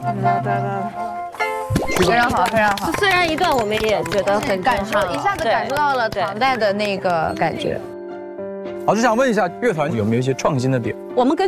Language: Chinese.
非常好，非常好。 虽然一段我们也觉得很感受，一下子感受到了唐代的那个感觉。 好，就想问一下，乐团有没有一些创新的点？ 我们跟